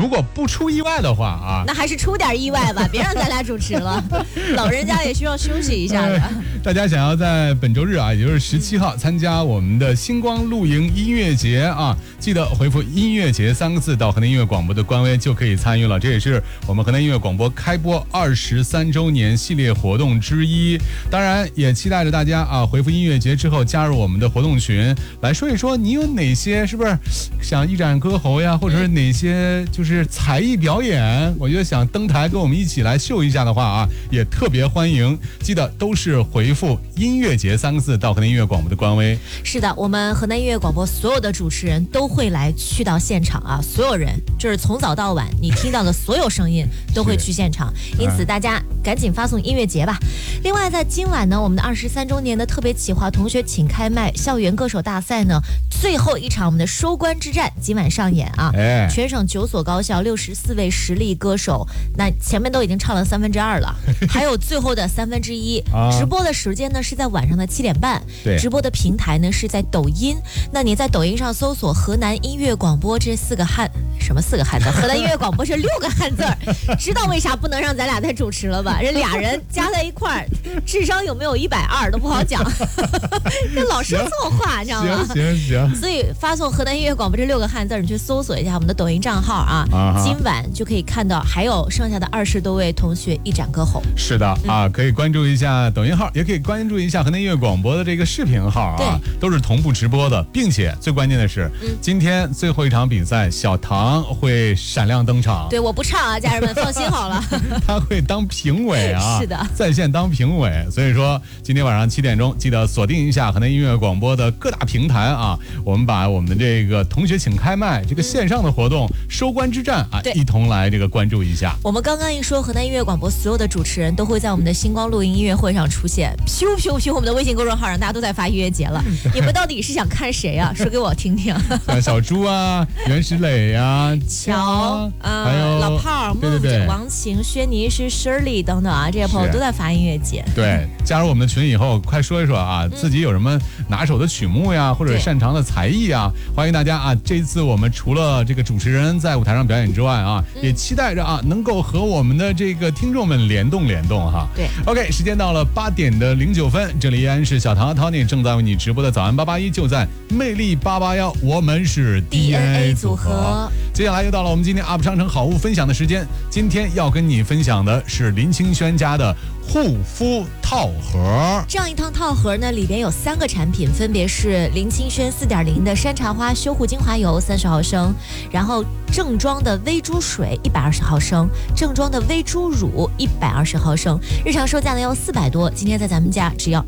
如果不出意外的话啊， 那还是出点意外吧，别让咱俩主持了，老人家也需要休息一下的。 大家想要在本周日啊，也就是17号参加我们的星光露营音乐节啊，记得回复音乐节3个字到河南音乐广播的官微就可以参与了。这也是我们河南音乐广播开播23周年系列活动之一。当然也期待着大家啊，回复音乐节之后加入我们的活动群，来说一说你有哪些是不是想一展歌喉呀，或者是哪些就是才艺表演，我觉得想登台跟我们一起来秀一下的话啊，也特别欢迎。记得都是回复音乐节3个字到河南音乐广播的官微。 是的，我们河南音乐广播所有的主持人都会去到现场啊，所有人就是从早到晚你听到的所有声音都会去现场，因此大家赶紧发送音乐节吧。另外在今晚呢，我们的23周年的特别企划同学请开麦校园歌手大赛呢，最后一场我们的收官之战今晚上演啊，全省9所高校64位实力歌手，那前面都已经唱了2/3了，还有最后的1/3。直播的时间呢是在晚上的7点半，直播的平台呢是在抖音。那你在抖音上搜索河南音乐广播这4个汉字，河南音乐广播是6个汉字儿，知道为啥不能让咱俩再主持了吧？这俩人加在一块儿，智商有没有120都不好讲。这老说错话，你知道吗？ 行。 所以发送河南音乐广播这6个汉字，你去搜索一下我们的抖音账号啊，今晚就可以看到还有剩下的20多位同学一展歌喉。 是的啊，可以关注一下抖音号，也可以关注一下河南音乐广播的这个视频号啊，都是同步直播的，并且最关键的是，今天最后一场比赛，小唐会闪亮登场。 对，我不唱啊，家人们放心好了。 他会当评委啊， 是的， 在线当评委。所以说，今天晚上7点钟，记得锁定一下河南音乐广播的各大平台啊，我们把我们的这个同学请开麦这个线上的活动收官之战啊，一同来这个关注一下。 我们刚刚一说河南音乐广播所有的主持人都会在我们的星光录音音乐会上出现，我们的微信公众号上大家都在发音乐节了，你们到底是想看谁啊？说给我听听。 像小猪啊、袁石磊啊、 乔还有老炮、木子、王晴、薛尼诗、Shirley 等等啊，这些朋友都在发音乐节。 对，加入我们的群以后，快说一说啊，自己有什么拿手的曲目呀，或者擅长的才艺啊，欢迎大家啊！这一次我们除了这个主持人在舞台上表演之外啊，也期待着啊，能够和我们的这个听众们联动哈。 对 ，OK， 时间到了8点09分，这里依然是小唐 Tony 正在为你直播的早安881，就在魅力881，我们是 DNA 组合。接下来又到了我们今天 UP 商城好物分享的时间，今天要跟你分享的是林清轩家的护肤套盒。 这样一套套盒呢，里边有3个产品，分别是林清轩4.0的山茶花修护精华油30毫升，然后正装的微珠水120毫升，正装的微珠乳120毫升，日常售价呢要400多，今天在咱们家只要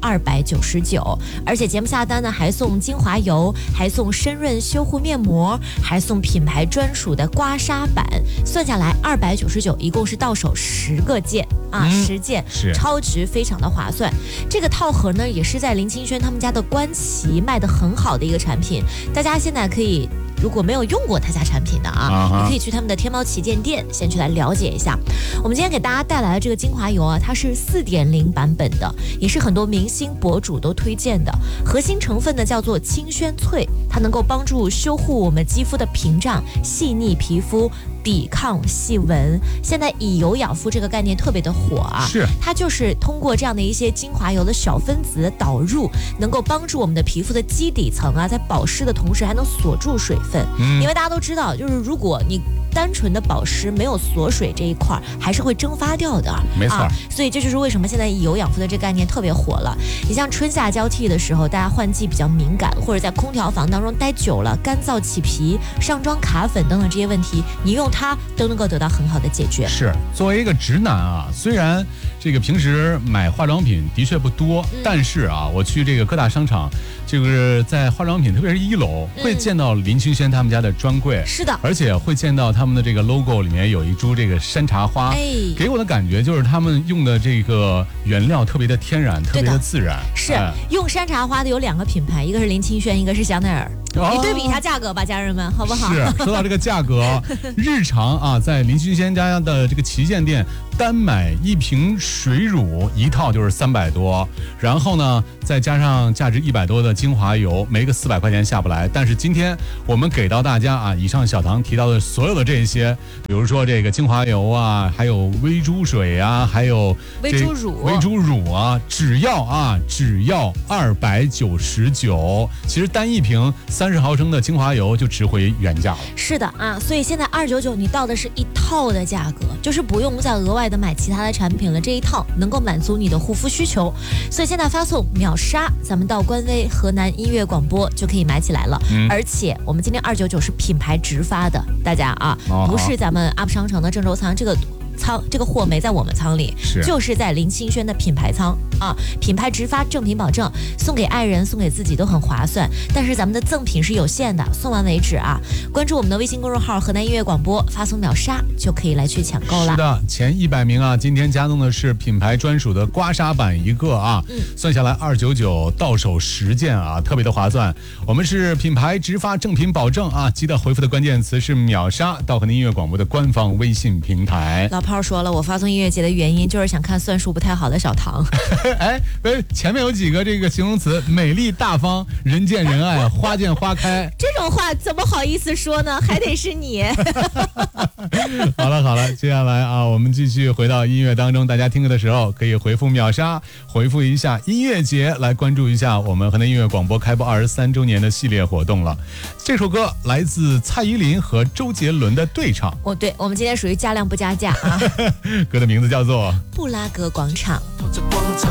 299，而且节目下单呢还送精华油，还送深润修护面膜，还送品牌专属的刮痧板，算下来299，一共是到手10个件啊，10件， 是超值，非常的划算。这个套盒呢，也是在林清轩他们家的官旗卖的很好的一个产品，大家现在可以。如果没有用过他家产品的啊，你可以去他们的天猫旗舰店先去来了解一下。我们今天给大家带来的这个精华油啊，它是4.0版本的，也是很多明星博主都推荐的。核心成分呢叫做清轩萃，它能够帮助修护我们肌肤的屏障，细腻皮肤，抵抗细纹。现在以油养肤这个概念特别的火啊， 是它就是通过这样的一些精华油的小分子的导入，能够帮助我们的皮肤的基底层啊，在保湿的同时还能锁住水分。因为大家都知道，就是如果你单纯的保湿没有锁水这一块，还是会蒸发掉的。 没错， 所以这就是为什么现在以油养肤的这个概念特别火了。你像春夏交替的时候，大家换季比较敏感，或者在空调房当中待久了，干燥起皮、上妆卡粉等等这些问题，你用它都能够得到很好的解决。 是，作为一个直男啊，虽然这个平时买化妆品的确不多，但是啊，我去这个各大商场，就是在化妆品，特别是1楼，会见到林清轩他们家的专柜。 是的， 而且会见到他们的这个 logo 里面有一株这个山茶花，给我的感觉就是他们用的这个原料特别的天然，特别的自然。 是，用山茶花的有2个品牌，一个是林清轩，一个是香奈儿。 你对比一下价格吧，家人们，好不好？ 是，说到这个价格，日常啊，在林君仙家的这个旗舰店，单买一瓶水乳一套就是300多，然后呢，再加上价值100多的精华油，没个400块钱下不来。但是今天我们给到大家啊，以上小唐提到的所有的这些，比如说这个精华油啊，还有微珠水啊，还有微珠乳啊，只要299。其实单一瓶30毫升的精华油就值回原价了。 是的啊，所以现在299你到的是一套的价格，就是不用再额外的买其他的产品了，这一套能够满足你的护肤需求。所以现在发送秒杀，咱们到官微河南音乐广播就可以买起来了。而且我们今天299是品牌直发的，大家啊，不是咱们 UP 商城的郑州仓这个货没在我们仓里，就是在林清轩的品牌仓啊，品牌直发，正品保证，送给爱人送给自己都很划算。但是咱们的赠品是有限的，送完为止啊！关注我们的微信公众号河南音乐广播，发送秒杀就可以来去抢购了。 是的，前100名啊，今天加赠的是品牌专属的刮痧板一个啊，算下来299，到手10件啊，特别的划算。我们是品牌直发，正品保证啊，记得回复的关键词是秒杀到河南音乐广播的官方微信平台。 老炮说了，我发送音乐节的原因就是想看算术不太好的小唐。 哎，前面有几个这个形容词，美丽大方，人见人爱，花见花开。 这种话怎么好意思说呢？还得是你。 好了，接下来啊，我们继续回到音乐当中。大家听歌的时候可以回复秒杀，回复一下音乐节，来关注一下我们河南音乐广播开播23周年的系列活动了。这首歌来自蔡依林和周杰伦的对唱。 对，我们今天属于加量不加价啊。 歌的名字叫做《 布拉格广场》。